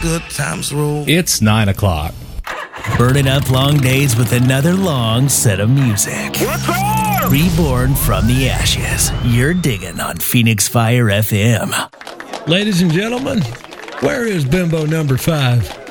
good times roll. It's 9 o'clock. Burning up long days with another long set of music. What's up? Reborn from the ashes. You're digging on Phoenix Fire FM. Ladies and gentlemen, where is Bimbo number 5?